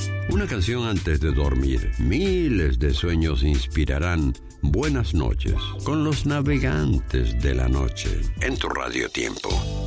Una canción antes de dormir. Miles de sueños inspirarán buenas noches con los navegantes de la noche en tu Radio Tiempo.